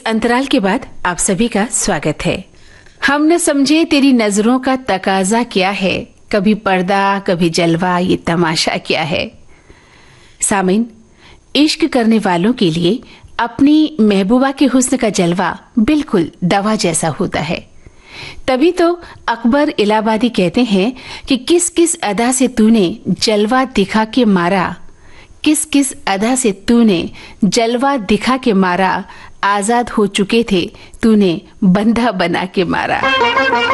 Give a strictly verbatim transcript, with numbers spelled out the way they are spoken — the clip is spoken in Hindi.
अंतराल के बाद आप सभी का स्वागत है। हम न समझे तेरी नजरों का तकाजा क्या है, कभी पर्दा कभी जलवा, ये तमाशा क्या है। सामीन, इश्क करने वालों के लिए अपनी महबूबा के हुस्न का जलवा बिल्कुल दवा जैसा होता है। तभी तो अकबर इलाहाबादी कहते हैं कि किस किस अदा से तूने जलवा दिखा के मारा, किस किस अदा से तूने जलवा दिखा के मारा, आजाद हो चुके थे तूने बंधा बना के मारा।